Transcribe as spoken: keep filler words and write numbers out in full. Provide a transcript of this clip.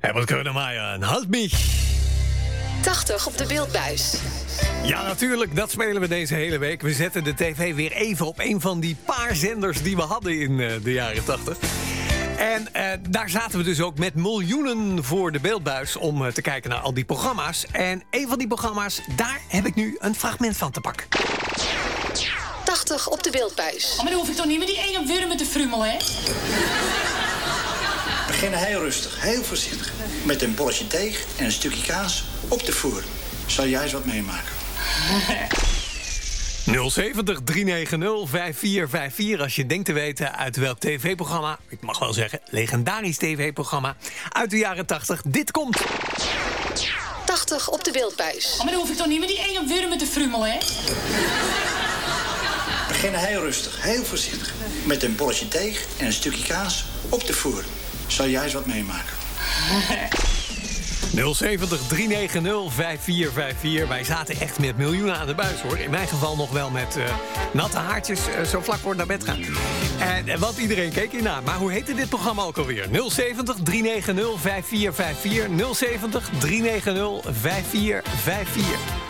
Wat kunnen wij een halt mich? tachtig op de beeldbuis. Ja, natuurlijk, dat spelen we deze hele week. We zetten de tv weer even op een van die paar zenders die we hadden in uh, de jaren tachtig. En uh, daar zaten we dus ook met miljoenen voor de beeldbuis om uh, te kijken naar al die programma's. En een van die programma's, daar heb ik nu een fragment van te pakken. tachtig op de beeldbuis. Oh, maar dan hoef ik toch niet met die enge wurmen te frummelen, hè? We beginnen heel rustig, heel voorzichtig. Met een bolletje deeg en een stukje kaas op de voer. Zal jij eens wat meemaken? nul zeventig, driehonderdnegentig, vijftig vijftig als je denkt te weten uit welk tv-programma, ik mag wel zeggen, legendarisch tv-programma uit de jaren tachtig, dit komt. tachtig op de beeldbuis. Oh, maar dan hoef ik toch niet met die enge wurmen te frummelen, hè? We beginnen heel rustig, heel voorzichtig. Met een bolletje deeg en een stukje kaas op de voer. Zal jij eens wat meemaken? nul zeventig, driehonderdnegentig, vijftig vijftig Wij zaten echt met miljoenen aan de buis, hoor. In mijn geval nog wel met uh, natte haartjes uh, zo vlak voor naar bed gaan. En uh, want iedereen keek hierna. Maar hoe heette dit programma ook alweer? nul zeventig, driehonderdnegentig, vijftig vijftig nul zeventig, driehonderdnegentig, vijftig vijftig